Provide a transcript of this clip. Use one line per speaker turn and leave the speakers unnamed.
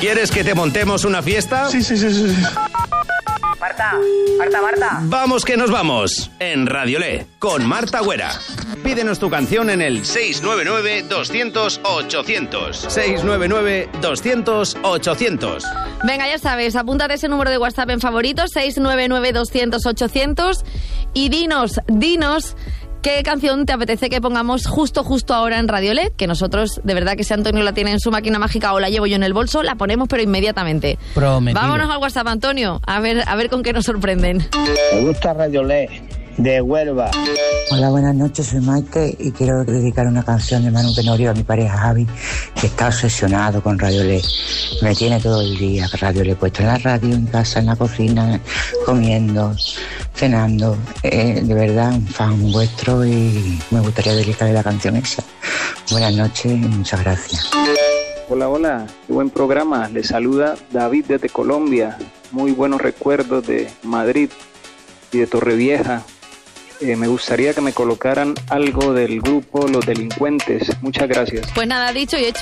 ¿Quieres que te montemos una fiesta?
Sí.
Marta.
Vamos que nos vamos. En Radiolé, con Marta Güera. Pídenos tu canción en el 699-200-800. 699-200-800.
Venga, ya sabes, apúntate ese número de WhatsApp en favoritos, 699-200-800, y dinos qué canción te apetece que pongamos justo ahora en Radiolé, que nosotros, de verdad que si Antonio la tiene en su máquina mágica o la llevo yo en el bolso, la ponemos pero inmediatamente.
Prometido.
Vámonos al WhatsApp, Antonio, a ver con qué nos sorprenden.
Me gusta Radiolé, de Huelva.
Hola, buenas noches, soy Maite y quiero dedicar una canción de Manu Tenorio a mi pareja Javi, que está obsesionado con Radiolé. Me tiene todo el día Radiolé puesto en la radio, en casa, en la cocina, comiendo, cenando. De verdad, un fan vuestro y me gustaría dedicarle la canción esa. Buenas noches y muchas gracias.
Hola, qué buen programa. Les saluda David desde Colombia. Muy buenos recuerdos de Madrid y de Torrevieja. Me gustaría que me colocaran algo del grupo Los Delincuentes. Muchas gracias.
Pues nada, dicho y hecho.